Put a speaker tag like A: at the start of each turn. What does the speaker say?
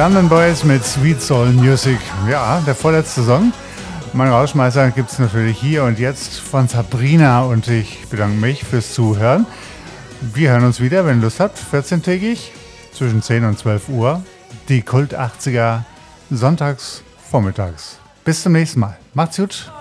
A: London Boys mit Sweet Soul Music. Ja, der vorletzte Song. Mein Rauschmeißer gibt es natürlich hier und jetzt von Sabrina und ich bedanke mich fürs Zuhören. Wir hören uns wieder, wenn ihr Lust habt, 14-tägig zwischen 10 und 12 Uhr. Die Kult 80er sonntags vormittags. Bis zum nächsten Mal. Macht's gut.